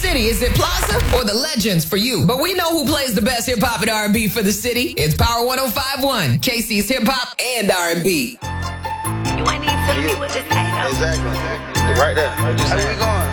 city, is it Plaza or the Legends for you? But we know who plays the best hip-hop and R&B for the city. It's Power 105.1, KC's hip-hop and R&B. You ain't need to tell me what to say, though. Exactly. Right there. How we going?